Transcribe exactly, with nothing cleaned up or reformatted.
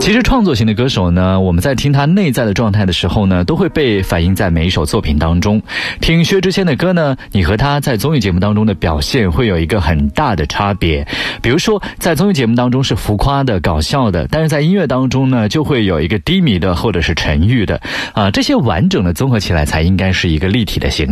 其实创作型的歌手呢，我们在听他内在的状态的时候呢，都会被反映在每一首作品当中。听薛之谦的歌呢，你和他在综艺节目当中的表现会有一个很大的差别。比如说在综艺节目当中是浮夸的搞笑的，但是在音乐当中呢就会有一个低迷的或者是沉郁的啊，这些完整的综合起来才应该是一个立体的形